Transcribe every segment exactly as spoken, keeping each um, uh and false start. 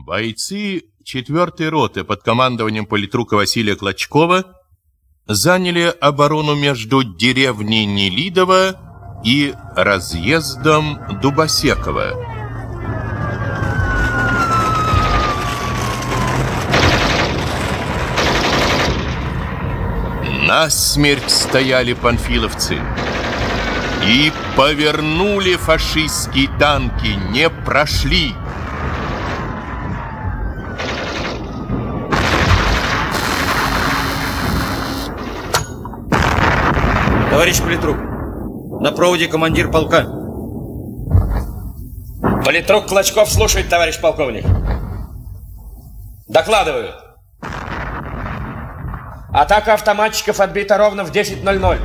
Бойцы четвертой роты под командованием политрука Василия Клочкова заняли оборону между деревней Нелидово и разъездом Дубосекова. Насмерть стояли панфиловцы и повернули фашистские танки, не прошли. Товарищ политрук, на проводе командир полка. Политрук Клочков слушает, товарищ полковник. Докладываю. Атака автоматчиков отбита ровно в десять ноль ноль.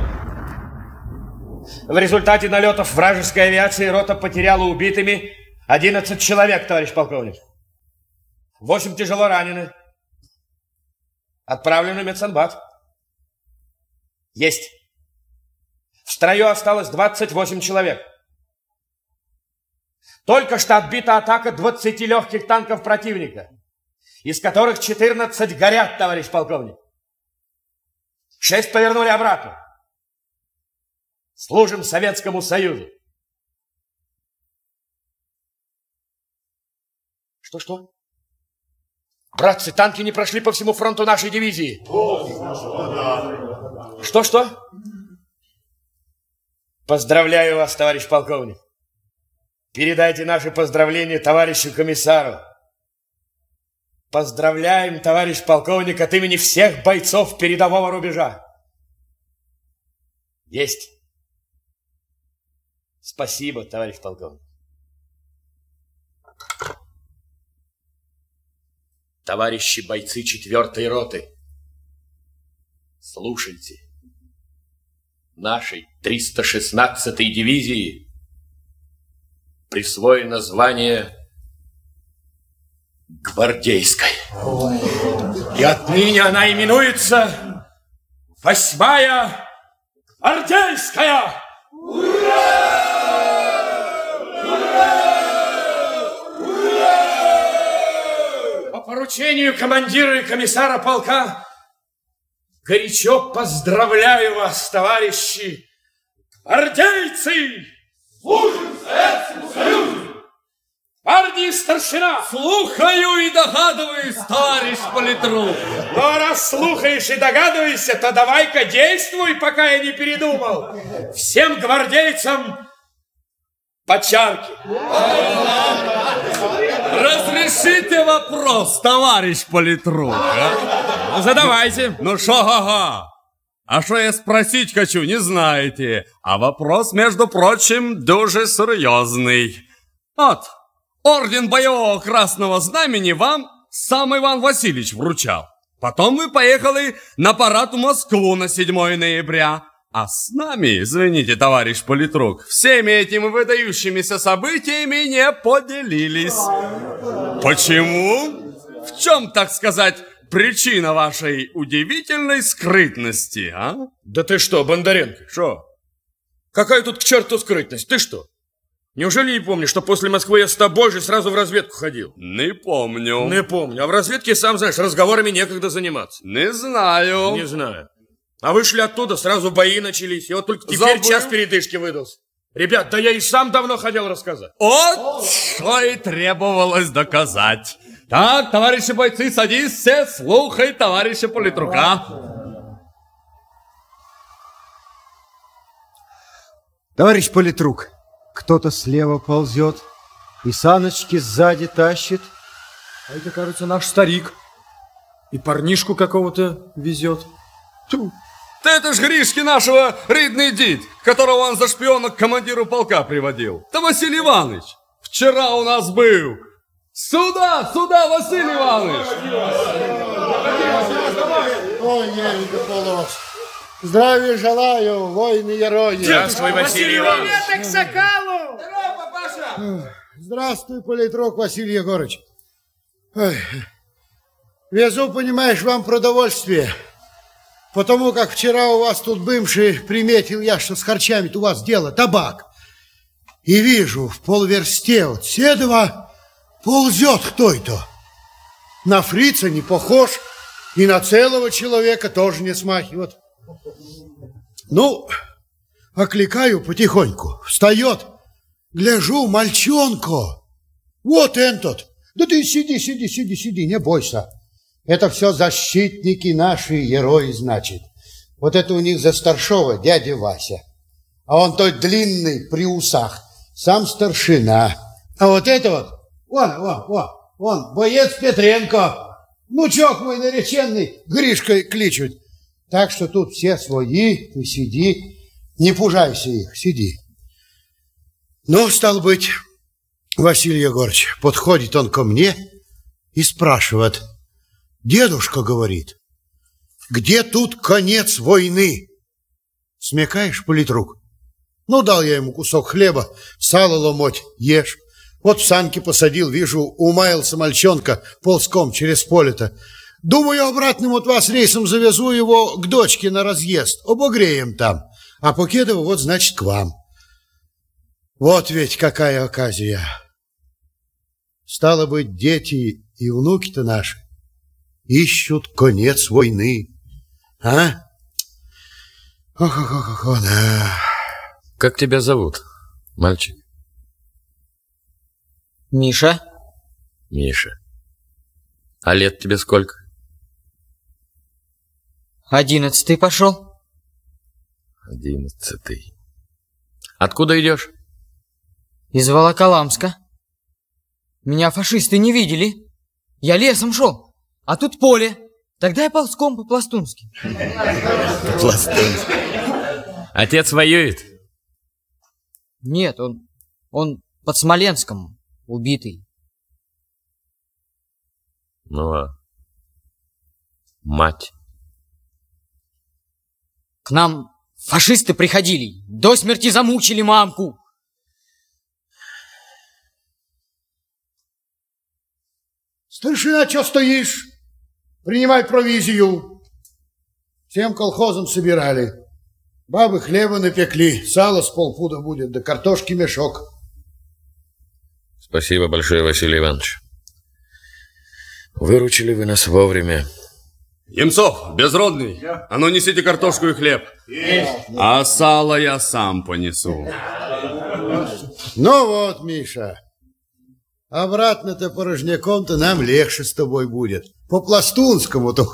В результате налетов вражеской авиации рота потеряла убитыми одиннадцать человек, товарищ полковник. восемь тяжело ранены. Отправлены в медсанбат. Есть. В строю осталось двадцать восемь человек. Только что отбита атака двадцати легких танков противника, из которых четырнадцать горят, товарищ полковник. Шесть повернули обратно. Служим Советскому Союзу. Что-что? Братцы, танки не прошли по всему фронту нашей дивизии. Что-что? Поздравляю вас, товарищ полковник. Передайте наши поздравления товарищу комиссару. Поздравляем, товарищ полковник, от имени всех бойцов передового рубежа. Есть. Спасибо, товарищ полковник. Товарищи бойцы четвертой роты, слушайте. Нашей триста шестнадцатой дивизии присвоено звание гвардейской. И отныне она именуется восьмая гвардейская. Ура! Ура! Ура! По поручению командира и комиссара полка горячо поздравляю вас, товарищи гвардейцы! Служим Советскому Союзу! Парни и старшина! Слухаю и догадываюсь, товарищ политрук. Ну, раз слухаешь и догадываешься, то давай-ка действуй, пока я не передумал. Всем гвардейцам по чарке. Разрешите вопрос, товарищ политрук, а? Ну, задавайте. Ну, шо, га-га? А что я спросить хочу, не знаете. А вопрос, между прочим, дуже серьезный. Вот, орден боевого красного знамени вам сам Иван Васильевич вручал. Потом мы поехали на парад в Москву на седьмое ноября. А с нами, извините, товарищ политрук, всеми этими выдающимися событиями не поделились. Почему? В чем, так сказать, причина вашей удивительной скрытности, а? Да ты что, Бондаренко? Что? Какая тут к черту скрытность? Ты что? Неужели не помнишь, что после Москвы я с тобой же сразу в разведку ходил? Не помню. Не помню. А в разведке, сам знаешь, разговорами некогда заниматься. Не знаю. Не знаю. А вышли оттуда, сразу бои начались. И вот только теперь Забыл. час передышки выдался. Ребят, да я и сам давно хотел рассказать. Вот что и требовалось доказать. Так, товарищи бойцы, садись все, слухай товарища политрука. Товарищ политрук, кто-то слева ползет и саночки сзади тащит. А это, кажется, наш старик. И парнишку какого-то везет. Тьфу. Да это ж Гришки нашего ридный дід, которого он за шпиона к командиру полка приводил. Да Василий Иванович вчера у нас был. Сюда, сюда, Василий Иванович. Ой, Елька Полос. Здравия желаю, воины и герои. Здравствуй, Василий Иванович. Привет к Сокалу. Здорово, папаша. Здравствуй, политрук Василий Егорыч. Ой. Везу, понимаешь, вам продовольствие. Потому как вчера у вас тут бывший приметил я, что с харчами-то у вас дело, табак. И вижу, в полверсте от Седова ползет кто-то. На фрица не похож, и на целого человека тоже не смахивает. Ну, окликаю потихоньку. Встает. Гляжу, мальчонко. Вот этот. Да ты сиди, сиди, сиди, сиди, не бойся. Это все защитники наши, герои, значит. Вот это у них за старшего дядя Вася. А он тот длинный при усах. Сам старшина. А вот это вот, вон, вон, вон, вон, боец Петренко. Внучок мой нареченный, Гришкой кличут. Так что тут все свои, ты сиди, не пужайся их, сиди. Ну, стал быть, Василий Егорович, подходит он ко мне и спрашивает. Дедушка, говорит, где тут конец войны? Смекаешь, политрук? Ну, дал я ему кусок хлеба, сало ломоть, ешь. Вот в санки посадил, вижу, умаялся мальчонка ползком через поле-то. Думаю, обратным от вас рейсом завезу его к дочке на разъезд, обогреем там. А Покедова вот, значит, к вам. Вот ведь какая оказия. Стало быть, дети и внуки-то наши ищут конец войны. А? Ох-ох-ох, да. Как тебя зовут, мальчик? Миша. Миша. А лет тебе сколько? Одиннадцатый пошел. Одиннадцатый. Откуда идешь? Из Волоколамска. Меня фашисты не видели. Я лесом шел, а тут поле. Тогда я ползком по-пластунски. По-пластунски. Отец воюет? Нет, он, он под Смоленском убитый. Ну, а мать? К нам фашисты приходили, до смерти замучили мамку. Старшина, что стоишь? Принимай провизию. Всем колхозам собирали. Бабы хлеба напекли, сало с полпуда будет, да картошки мешок. Спасибо большое, Василий Иванович. Выручили вы нас вовремя. Емцов, безродный, а ну несите картошку и хлеб. Есть. А сало я сам понесу. Ну вот, Миша, обратно-то порожняком-то нам легче с тобой будет. По-пластунскому-то.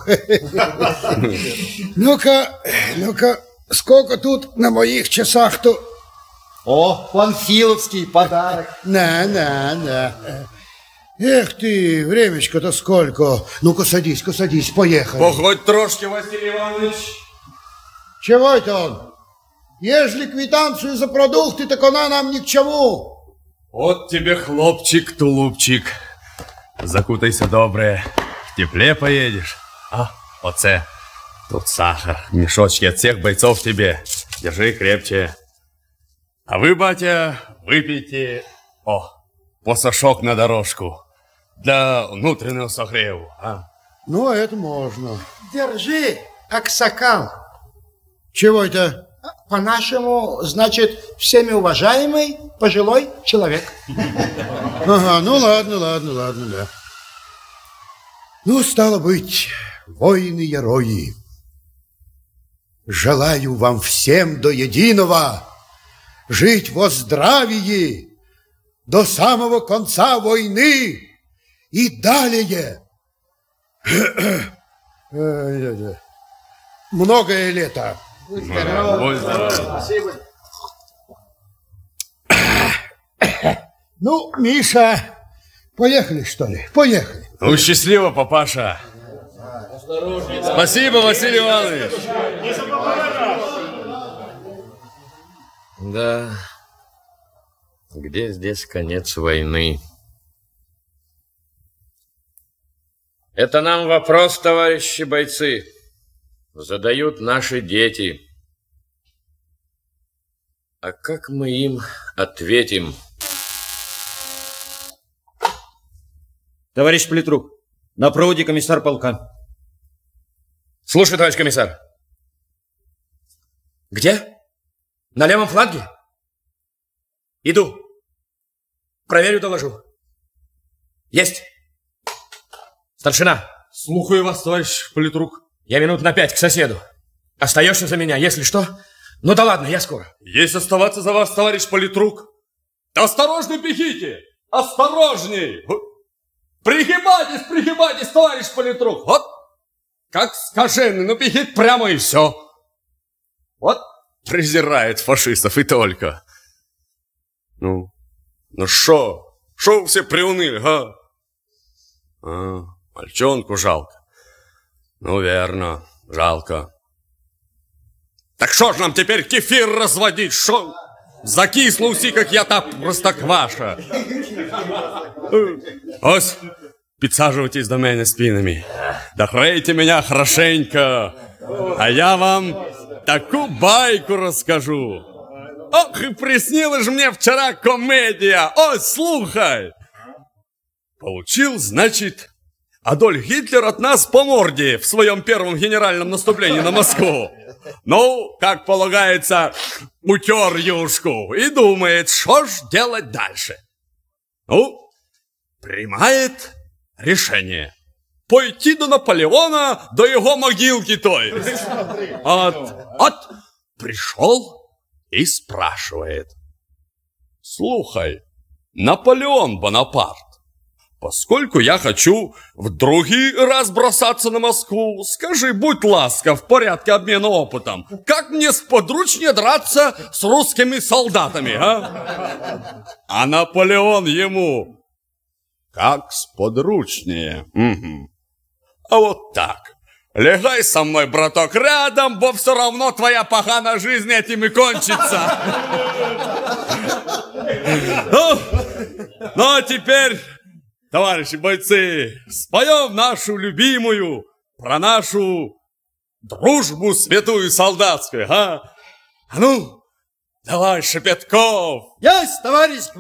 Ну-ка, ну-ка, сколько тут на моих часах-то? О, панфиловский подарок. На, на, на. Эх ты, времечко-то сколько. Ну-ка, садись-ка, садись, поехали. Погодь трошки, Василий Иванович. Чего это он? Ежели квитанцию за продукты, так она нам ни к чему. Вот тебе, хлопчик-тулупчик. Закутайся добре. В тепле поедешь. А, оце. Тут сахар. Мешочки от всех бойцов тебе. Держи крепче. А вы, батя, выпейте, о, посошок на дорожку. Для внутреннего согрева, а? Ну, это можно. Держи, аксакал. Чего это? По-нашему, значит, всеми уважаемый пожилой человек. Ага, ну ладно, ладно, ладно, да. Ну, стало быть, воины-герои, желаю вам всем до единого жить во здравии до самого конца войны и далее. Многое лето. Будь здоров. Будь здоров. Спасибо. Ну, Миша, поехали, что ли? Поехали. Ну, счастливо, папаша. Спасибо, Василий Иванович. Да, где здесь конец войны? Это нам вопрос, товарищи бойцы, задают наши дети. А как мы им ответим? Товарищ политрук, на проводе комиссар полка. Слушай, товарищ комиссар. Где? На левом фланге? Иду. Проверю, доложу. Есть. Старшина. Слухаю вас, товарищ политрук. Я минут на пять к соседу. Остаешься за меня, если что? Ну да ладно, я скоро. Есть оставаться за вас, товарищ политрук. Осторожней бегите! Осторожней! Пригибайтесь, пригибайтесь, товарищ политрук. Вот, как скаженый, ну бегит прямо и все. Вот презирает фашистов и только. Ну, ну шо? Шо вы все приуныли, а? А, мальчонку жалко. Ну, верно, жалко. Так что ж нам теперь кефир разводить? Шо? Закисло уси, как я та простокваша. Ось, підсаджуйтесь до мене спинами. Дохрейте меня хорошенько. А я вам такую байку расскажу. Ох, и приснилась же мне вчера комедия. Ось, слухай. Получил, значит, Адольф Гитлер от нас по морде в своем первом генеральном наступлении на Москву. Ну, как полагается, утер юшку и думает, что ж делать дальше. Ну, принимает решение пойти до Наполеона, до его могилки той. Вот, вот, пришел и спрашивает. Слухай, Наполеон Бонапарт, поскольку я хочу в другой раз бросаться на Москву, скажи, будь ласков, в порядке обмена опытом, как мне сподручнее драться с русскими солдатами, а? А Наполеон ему, как сподручнее? Угу. А вот так. Легай со мной, браток, рядом, бо все равно твоя погана жизнь этим и кончится. Ну, а теперь... Товарищи бойцы, споем нашу любимую, про нашу дружбу святую солдатскую, а? А ну, давай, Шепетков. Есть, товарищ